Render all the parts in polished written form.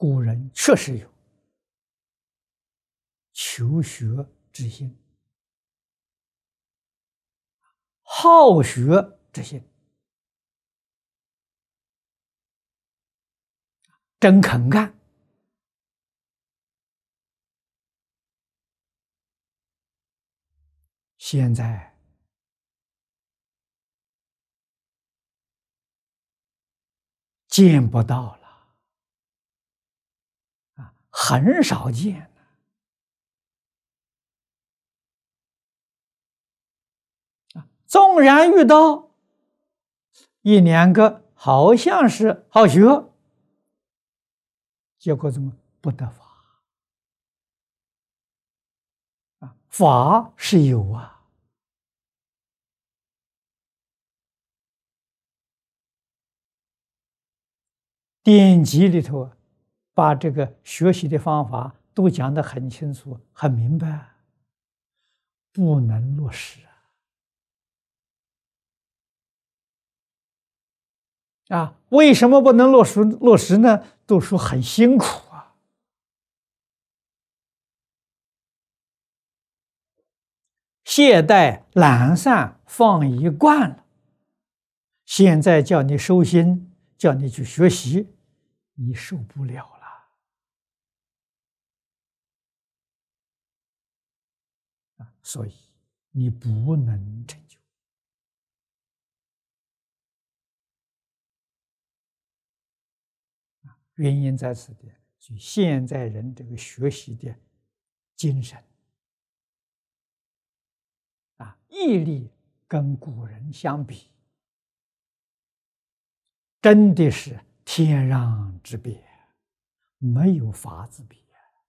古人确实有求学之心、好学之心，真肯干。现在见不到了，很少见。纵然遇到一两个好像是好学，结果怎么不得法？法是有啊，典籍里头把这个学习的方法都讲得很清楚、很明白，不能落实为什么不能落实呢？读书很辛苦啊。懈怠懒散放逸惯了，现在叫你收心，叫你去学习，你受不了了所以你不能成就。原因在此的，就现在人这个学习的精神毅力跟古人相比，真的是天壤之别，没有法子比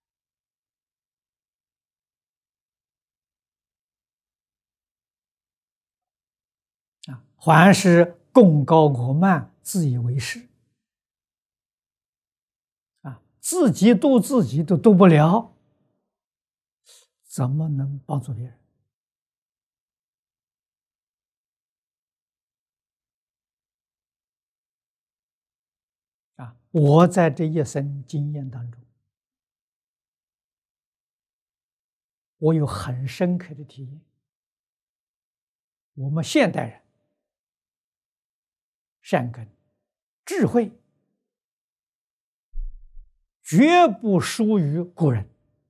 还是贡高我慢，自以为是自己度自己都度不了，怎么能帮助别人？我在这一生经验当中，我有很深刻的体验。我们现代人善根、智慧，绝不输于古人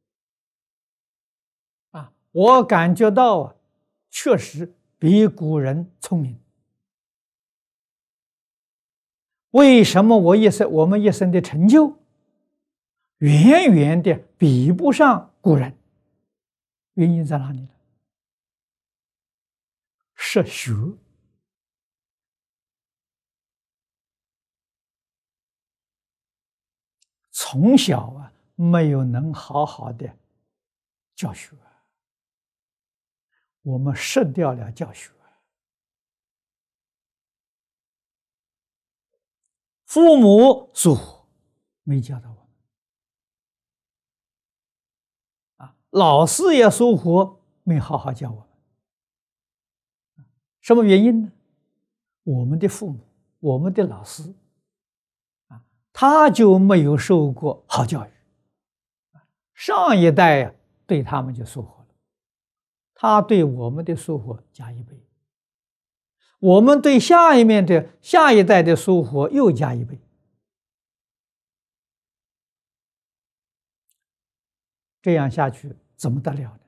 我感觉到确实比古人聪明。为什么我们一生的成就远远的比不上古人？原因在哪里呢？是学。从小没有能好好的教学，我们失掉了教学。父母疏忽，没教导我们老师也疏忽，没好好教我们。什么原因呢？我们的父母，我们的老师他就没有受过好教育上一代对他们就疏忽了，他对我们的疏忽加1倍，我们对下一代的疏忽又加1倍，这样下去怎么得了呢？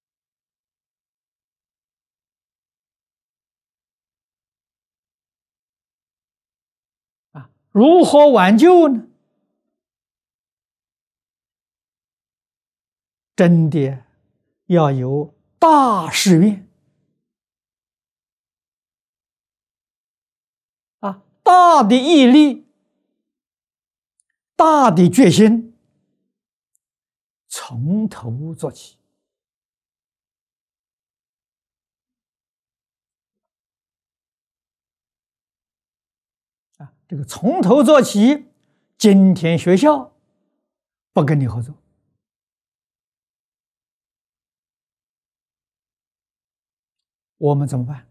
如何挽救呢？真的要有大誓愿大的毅力，大的决心，从头做起这个从头做起，今天学校不跟你合作，我们怎么办？